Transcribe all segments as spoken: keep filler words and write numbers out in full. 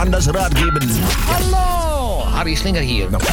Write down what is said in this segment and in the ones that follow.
Anders raadgeven. Hallo, Harry Slinger hier. Nou.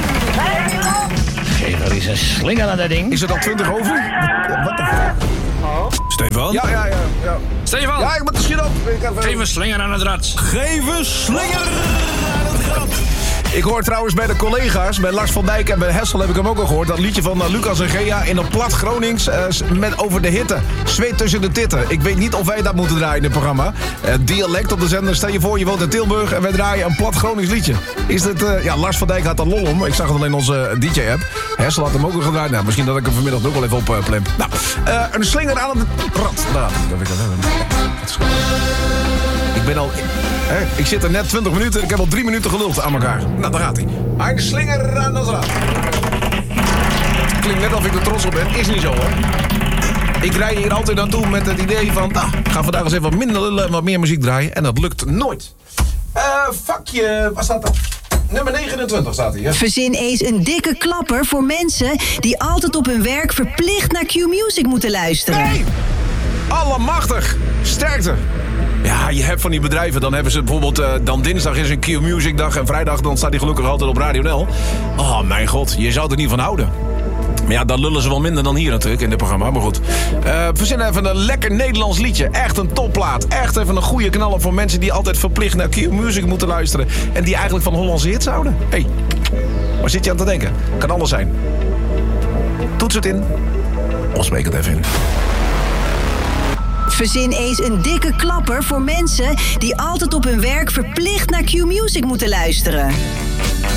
Geef er eens een slinger aan dat ding. Is het al twintig over? Wat de fuck? Stefan? Ja, ja, ja, ja. Stefan! Ja, ik moet de schiet op. Ik heb, uh... Geef een slinger aan het rad. Geef een slinger aan het rad. Ik hoor trouwens bij de collega's, bij Lars van Dijk en bij Hessel heb ik hem ook al gehoord, dat liedje van uh, Lucas en Gea in een plat Gronings uh, met over de hitte. Zweet tussen de titten. Ik weet niet of wij dat moeten draaien in het programma. Uh, dialect op de zender. Stel je voor, je woont in Tilburg en wij draaien een plat Gronings liedje. Is dit, uh, ja, Lars van Dijk had er lol om. Ik zag het alleen in onze D J-app. Hessel had hem ook al gedraaid. Nou, misschien dat ik hem vanmiddag ook wel even op uh, plim. Nou, uh, een slinger aan het rad. Daar, dat ik dat hebben. Ik ben al... Hè, ik zit er net twintig minuten en ik heb al drie minuten geluld aan elkaar. Nou, daar gaat hij. Een slinger aan het rad. Klinkt net of ik er trots op ben. Is niet zo, hoor. Ik rij hier altijd naartoe met het idee van... Nou, ik ga vandaag eens even wat minder lullen en wat meer muziek draaien. En dat lukt nooit. Eh, uh, vakje... Waar staat dat? Nummer negenentwintig staat hier. Verzin eens een dikke klapper voor mensen... die altijd op hun werk verplicht naar Q-Music moeten luisteren. Nee! Allemachtig. Sterkte. Ja, je hebt van die bedrijven, dan hebben ze bijvoorbeeld... Uh, dan dinsdag is een Q-Music dag en vrijdag dan staat die gelukkig altijd op Radio N L. Oh, mijn god, je zou er niet van houden. Maar ja, dan lullen ze wel minder dan hier natuurlijk in dit programma, maar goed. Uh, verzin even een lekker Nederlands liedje. Echt een topplaat. Echt even een goede knaller voor mensen die altijd verplicht naar Q-Music moeten luisteren. En die eigenlijk van Hollandse hits houden. Hé, hey, waar zit je aan te denken? Kan alles zijn. Toets het in. Of spreek het even in. Verzin eens een dikke klapper voor mensen... die altijd op hun werk verplicht naar Q-Music moeten luisteren.